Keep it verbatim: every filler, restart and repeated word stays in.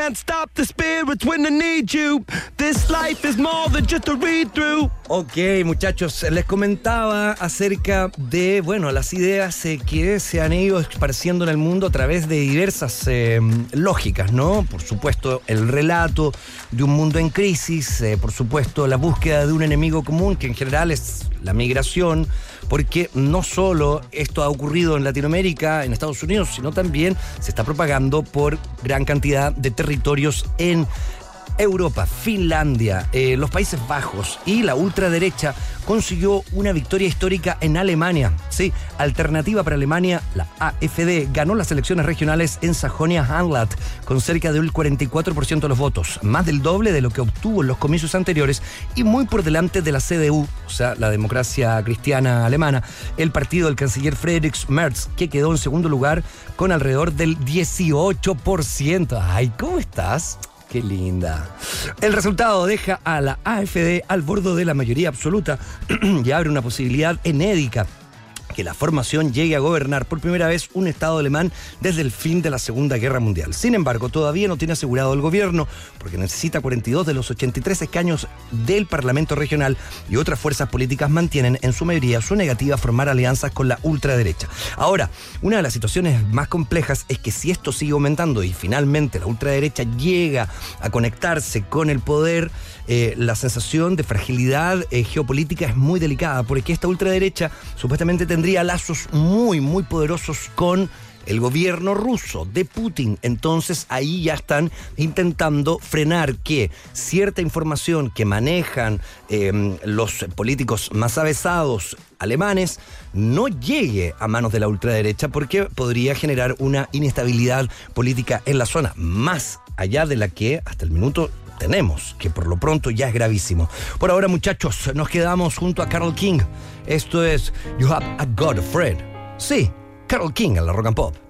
can't stop the spirits when I need you. This life is more than just a read-through. Ok, muchachos, les comentaba acerca de, bueno, las ideas eh, que se han ido esparciendo en el mundo a través de diversas eh, lógicas, ¿no? Por supuesto, el relato de un mundo en crisis, eh, por supuesto, la búsqueda de un enemigo común, que en general es la migración, porque no solo esto ha ocurrido en Latinoamérica, en Estados Unidos, sino también se está propagando por gran cantidad de territorios en Europa, Finlandia, eh, los Países Bajos, y la ultraderecha consiguió una victoria histórica en Alemania. Sí, Alternativa para Alemania, la A F D, ganó las elecciones regionales en Sajonia-Anhalt con cerca del cuarenta y cuatro por ciento de los votos, más del doble de lo que obtuvo en los comicios anteriores y muy por delante de la C D U, o sea, la democracia cristiana alemana, el partido del canciller Friedrich Merz, que quedó en segundo lugar con alrededor del dieciocho por ciento. Ay, ¿cómo estás? Qué linda. El resultado deja a la A F D al borde de la mayoría absoluta y abre una posibilidad inédita que la formación llegue a gobernar por primera vez un Estado alemán desde el fin de la Segunda Guerra Mundial. Sin embargo, todavía no tiene asegurado el gobierno porque necesita cuarenta y dos de los ochenta y tres escaños del Parlamento regional, y otras fuerzas políticas mantienen en su mayoría su negativa a formar alianzas con la ultraderecha. Ahora, una de las situaciones más complejas es que si esto sigue aumentando y finalmente la ultraderecha llega a conectarse con el poder, eh, la sensación de fragilidad eh, geopolítica es muy delicada, porque esta ultraderecha supuestamente tendría tendría lazos muy, muy poderosos con el gobierno ruso de Putin. Entonces ahí ya están intentando frenar que cierta información que manejan eh, los políticos más avesados alemanes no llegue a manos de la ultraderecha, porque podría generar una inestabilidad política en la zona, más allá de la que hasta el minuto tenemos, que por lo pronto ya es gravísimo. Por ahora, muchachos, nos quedamos junto a Carole King. Esto es You Have a Got a Friend. Sí, Carole King en la Rock and Pop.